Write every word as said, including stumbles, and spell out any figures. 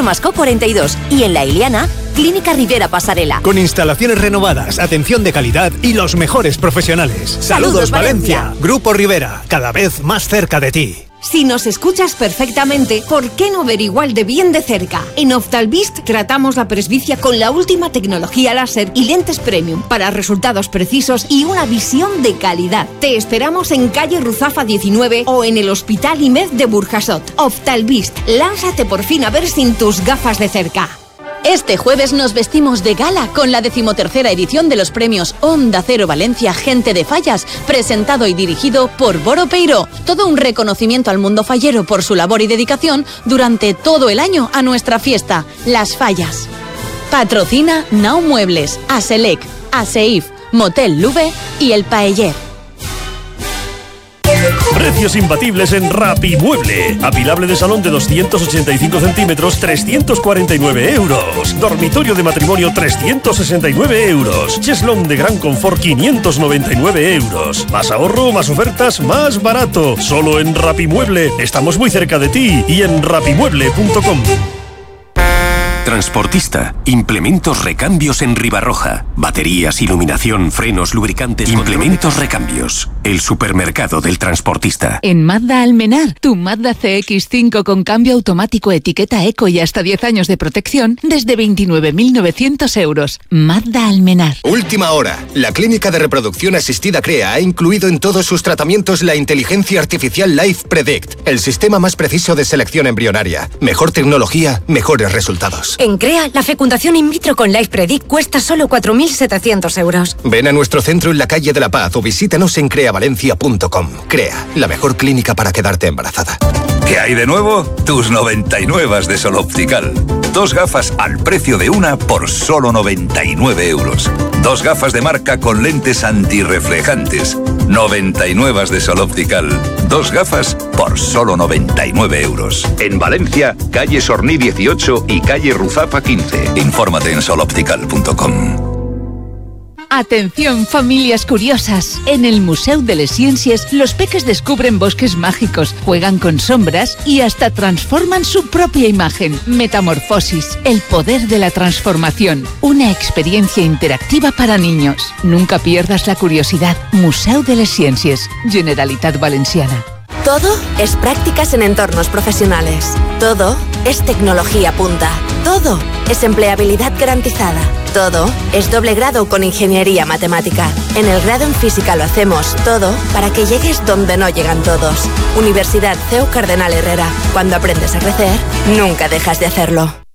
Mascó cuarenta y dos. Y en La Iliana, Clínica Rivera Pasarela. Con instalaciones renovadas, atención de calidad y los mejores profesionales. ¡Saludos, Saludos Valencia! Valencia! Grupo Rivera, cada vez más cerca de ti. Si nos escuchas perfectamente, ¿por qué no ver igual de bien de cerca? En Optalvist tratamos la presbicia con la última tecnología láser y lentes premium para resultados precisos y una visión de calidad. Te esperamos en calle Ruzafa diecinueve o en el Hospital I M E D de Burjasot. Optalvist, lánzate por fin a ver sin tus gafas de cerca. Este jueves nos vestimos de gala con la decimotercera edición de los premios Onda Cero Valencia Gente de Fallas, presentado y dirigido por Boro Peiró. Todo un reconocimiento al mundo fallero por su labor y dedicación durante todo el año a nuestra fiesta, Las Fallas. Patrocina Nau Muebles, Aselec, Aseif, Motel Luve y El Paeller. Precios imbatibles en Rapimueble. Apilable de salón de doscientos ochenta y cinco centímetros, trescientos cuarenta y nueve euros. Dormitorio de matrimonio, trescientos sesenta y nueve euros. Cheslón de gran confort, quinientos noventa y nueve euros. Más ahorro, más ofertas, más barato. Solo en Rapimueble. Estamos muy cerca de ti y en rapimueble punto com. Transportista. Implementos recambios en Ribarroja. Baterías, iluminación, frenos, lubricantes. Implementos recambios. El supermercado del transportista. En Mazda Almenar, tu Mazda C X cinco con cambio automático, etiqueta eco y hasta diez años de protección desde veintinueve mil novecientos euros. Mazda Almenar. Última hora. La clínica de reproducción asistida CREA ha incluido en todos sus tratamientos la inteligencia artificial Life Predict, el sistema más preciso de selección embrionaria. Mejor tecnología, mejores resultados. En CREA, la fecundación in vitro con Life Predict cuesta solo cuatro mil setecientos euros. Ven a nuestro centro en la calle de la Paz o visítanos en crea valencia punto com. CREA, la mejor clínica para quedarte embarazada. ¿Qué hay de nuevo? Tus noventa y nueve de Sol Optical. Dos gafas al precio de una por solo noventa y nueve euros. Dos gafas de marca con lentes antirreflejantes. noventa y nueve de Sol Optical. Dos gafas por solo noventa y nueve euros. En Valencia, calle Sorní dieciocho y calle Ruzafa quince. Infórmate en sol optical punto com. Atención, familias curiosas. En el Museu de les Ciències, los peques descubren bosques mágicos, juegan con sombras y hasta transforman su propia imagen. Metamorfosis, el poder de la transformación. Una experiencia interactiva para niños. Nunca pierdas la curiosidad. Museu de les Ciències, Generalitat Valenciana. Todo es prácticas en entornos profesionales. Todo es tecnología punta. Todo es empleabilidad garantizada. Todo es doble grado con ingeniería matemática. En el grado en física lo hacemos todo para que llegues donde no llegan todos. Universidad C E U Cardenal Herrera. Cuando aprendes a crecer, nunca dejas de hacerlo.